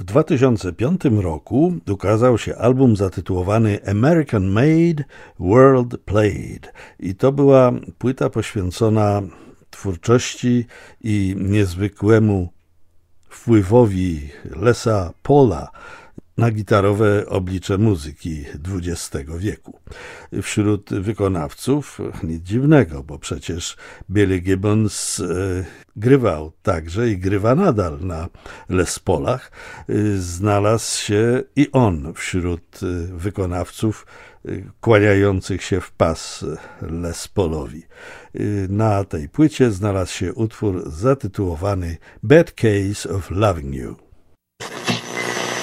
2005 roku ukazał się album zatytułowany American Made, World Played i to była płyta poświęcona twórczości i niezwykłemu wpływowi Lesa Paula na gitarowe oblicze muzyki XX wieku. Wśród wykonawców nic dziwnego, bo przecież Billy Gibbons grywał także i grywa nadal na Les Paulach. Znalazł się i on wśród wykonawców kłaniających się w pas Les Paulowi. Na tej płycie znalazł się utwór zatytułowany Bad Case of Loving You.